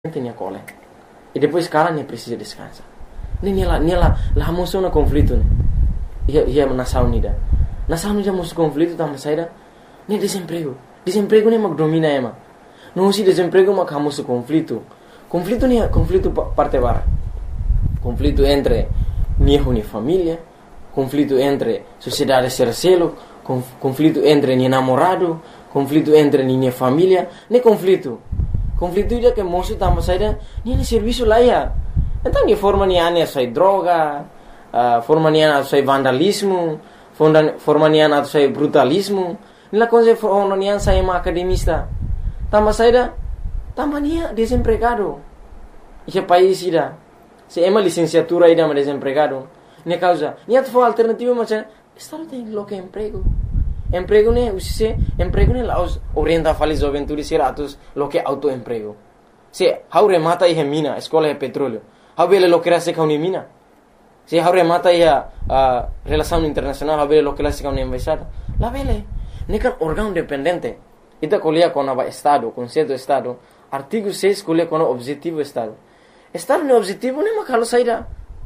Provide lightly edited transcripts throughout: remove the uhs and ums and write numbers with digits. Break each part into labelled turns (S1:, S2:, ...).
S1: tinha cole. E depois cara nem precisa descansar. Nem lá moça um conflito, né? Ia nação unida. Nação unida moça conflito tá saída nem desemprego. Desemprego nem mag domina ema. Não se desemprego mag moça conflito. Conflito nem conflito parte bara. Conflito entre minha família, conflito entre sociedade sercelo, conflito entre minha namorado, conflito entre minha família, nem conflito. Conflito dia que moço também saída nem serviço lá ya. Então de forma nem ane sai droga, forma nem ane sai vandalismo, forma nem ane sai brutalismo. Nila coisa forma nem ane sai academista. Também saída também nem desempregado. Esse país ida. Se é uma licenciatura ida mas desempregado. Nem causa. Nem a tua alternativa mas estado tem local emprego. Emprego ne usise emprego ne laos orienta fali joventuri siratus loke autoemprego. Se haure mata e mina, escola é petróleo. Haubele lokera se kauni mina. Se haure mata e relação internacional, haubele lokera se kauni embaixada. La vele, nekan órgão dependente. Ita colia com o estado, conceito estado. Artigo 6 colia com o objetivo estado. Estado no objetivo ne makalo saída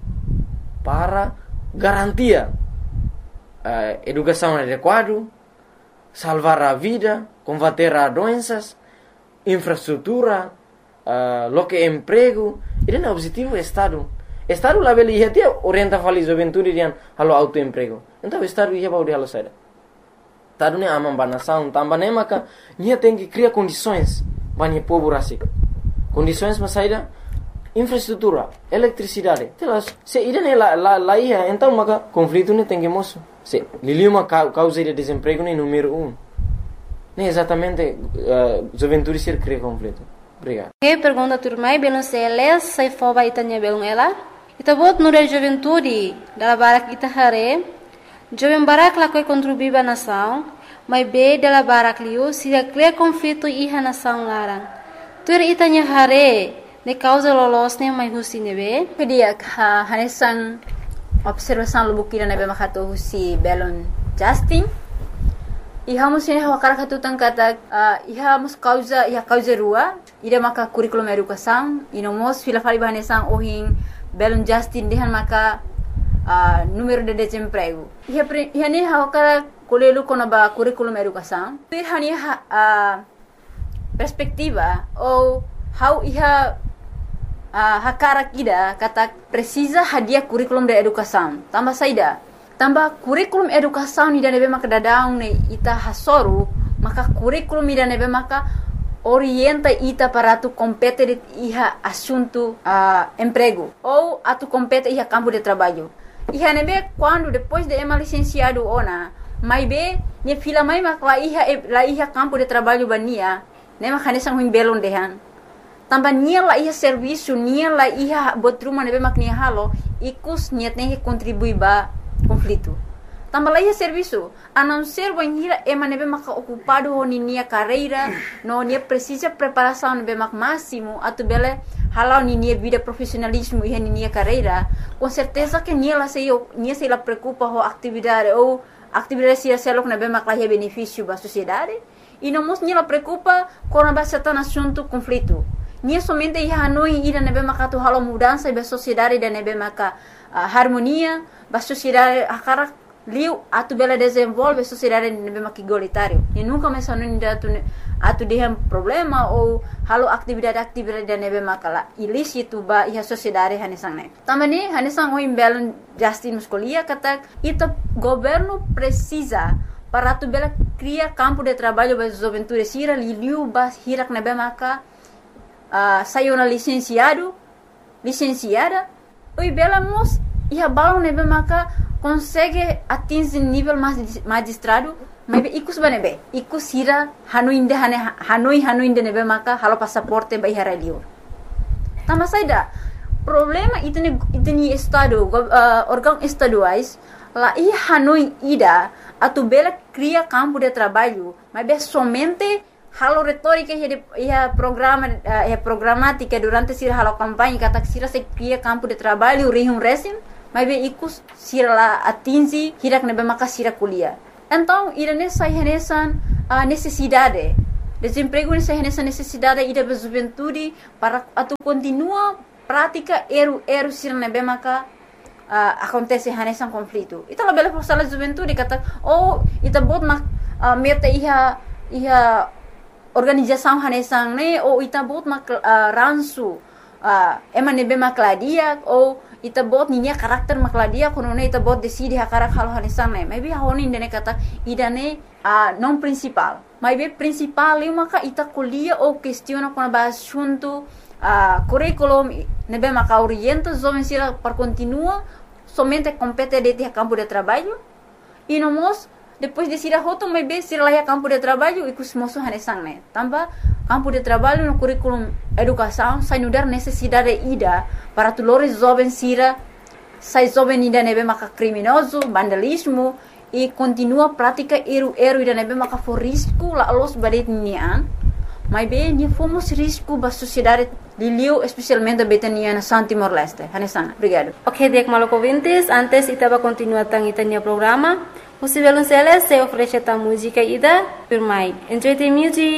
S1: para garantia educação adequada, salvar a vida, combater as doenças, infraestrutura, loque emprego. Isso é o objetivo do Estado. O Estado lá ele ia ter orienta a juventude e halo autoemprego. Então o Estado ia para o sair. O Estado não é a nação, também é que ia tem que criar condições para o povo assim. Condições para sair infraestrutura, eletricidade. Se isso não é lá ia, então o conflito não tem que moço. Se lili uma causa de desemprego nem número 1. Nem exatamente juventude ser cria conflito. Obrigado.
S2: Que pergunta turma, belum seles, sai foba itanya belum ela. Ita bot nura juventude dala barak ita hare. Jovem barak la koi contribuir ba nação, mas be dala barak liu se cria conflito iha nação larang. Tur itanya hare ne causa lolos ne mai husi nebe.
S3: Kedia hanesan observação lubukira na bema kato husi belon Justin. Iha mus ini hawakara katu tangkata iha mus causa rua ida maka curriculum educação inomos fila fali bahanesan ohin belon Justin dehan maka número de desemprego. Iha ni hawakara kolelu kono ba curriculum educação. Iha ni perspectiva ou how iha hakara kida kata precisa hadiah kurikulum de educação. Tambah saida. Tambah kurikulum educação ni dane maka dadang ne ita hasoru, maka kurikulum ni dane maka orienta ita para tu compete iha assunto emprego ou atu compete iha campo de trabalho. Iha nebe quando depois de ema licenciado ona, mai be ne fila mai maka la iha campo de trabalho bania, ne maka nesang huim belon dehan. Tambah nia la iha serviço, nia la iha botruma nebe maknia halo, ikus niat ne contribui ba conflito. Tambah la iha serviço, a não ser banhira ema nebe maka ocupado ho ni nia carreira, no nia precisa preparação nebe mak máximo, atu bele halau ni nia vida profissionalismo iha ni nia carreira, com certeza que nia se la preocupa ho atividade ou atividade se selok nebe mak la iha benefício ba sociedade, e não mos nia la preocupa com ba certain assunto conflito. Nia somente ia hanoi ida nebe maka tu halo mudança ba sociedade da nebe maka harmonia ba sociedade akara liu atu bela desenvolve sociedade nebe maka igualitário. E nunca mais hanoi atu dehem problema ou halo atividade da nebe maka la ilícito ba ia sociedade hanesang ne. Tamani hanesang o imbelon Justin muscolia kata ita governo precisa para tu bela criar campo de trabalho ba juventude sira liu ba hirak nebe maka saiu na licenciada, e bela mos ia balão nebe maka consegue atingir nível magistrado, mas ikus banebe, ikus hira hanoi inde nebe maka halo passaporte ba ihara liur. Tambah saida problema itni estado órgão estaduais lá ia hanoi ida atu bela cria campo de trabalho, mas be somente halo retórica ia programática durante sira halo campanha kata sira se cria campo de trabalho rihum resim mas be ikus sira la atingi hirak nebe maka sira kuliah. Então irane sai hanesan necessidade desemprego nessa necessidade ida da juventude para atu continua prática eru sir nebe maka acontece nesse conflito. Ita labela por sala juventude kata ita bot mak meta iha organização hanesang ne ou ita bot mak ransu ema nebe makladia ou ita bot ninya karakter makladia kono ne ita bot decide hakarak hal hanesang ne maybe honi ne kata ida ne non principal maybe principal eu maka ita kuliah ou questiona com a assunto curriculum nebe maka orienta jovens sira para continua somente compete de campo de trabalho e nomos depois de sira hoto maybe sira lá campo de trabalho e kusmoso hanesang ne tamba campo de trabalho no curriculum educação sai nudar necessidade ida para tulores jovens sira sai jovem ida nebe maka criminoso vandalismo e continua prática eru ida nebe maka for risco la los badet nian mas bem ni fomos risco ba sociedade de Liu especialmente a Betania na San Timor-Leste. Hanesang, obrigado.
S2: Ok, Diek Malocovintes, antes itaba continuar tang itania programa. Você Belonceles se oferece a música ida, firmai. Enjoy the music.